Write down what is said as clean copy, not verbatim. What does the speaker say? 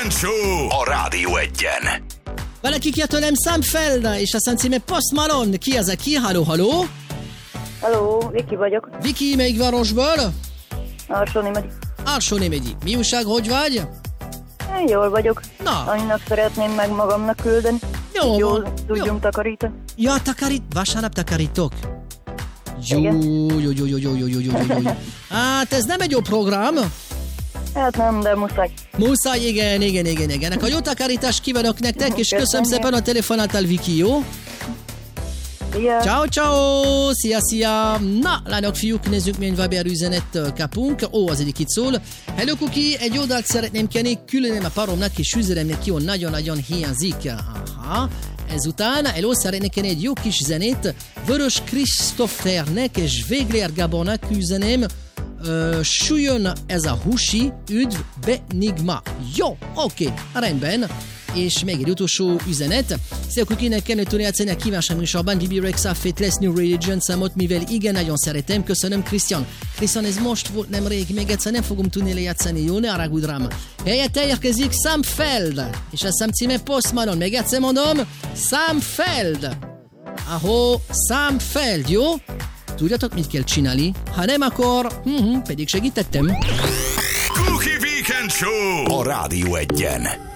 Weekend Show a Rádió Egyen. Valaki kért tőlem Sam Feld, és aztán címe Post Malone. Ki az, aki? Halló, halló? Halló, Viki vagyok. Viki, melyik városból? Alsónémedi. Alsónémedi. Mi újság, hogy vagy? Én jól vagyok. Na. Annynak szeretném meg magamnak küldeni. Jó Jól van. tudjunk takarítani. Ja, vasárnap takarítok. Jó. Hát ez nem egy jó program. Hát nem, de muszáj. Muszáj, igen. A jó takarítást kívánok nektek, és köszönöm szépen a telefonáttal, Viki, jó? Szia. Ciao, szia. Na, lányok, fiúk, nézzük, milyen Viber üzenet kapunk. Az egyik itt szól. Hello, Kuki, egy oldalt szeretném kérni, különöm a paromnak és üzeremnek ki, nagyon-nagyon hiányzik. Aha. Ezután, szeretnék kérni egy jó kis zenét Vörös Krisztófernek és Végler Gábornak üzenem. Súlyön ez a husi, üdv Benigma. Jó, oké, rendben. És még egy utolsó üzenet. Szia, Kukinek kellene tudni játszani a kíváncsi műsorban Bibi Rexha Faithless New Religion számot, mivel igen, nagyon szeretem. Köszönöm, Krisztián. Krisztián, ez most volt nemrég, még egyszer nem fogom tudni lejátszani, jó? Ne haragudj rám. Helyette érkezik Sam Feld, és a szám címe Post Malone. Még egyszer mondom, Sam Feld. Ahó, Sam Feld, jó? Tudjátok, mit kell csinálni? Ha nem, akkor pedig segítettem. Cookie Weekend Show a Rádió Egyen.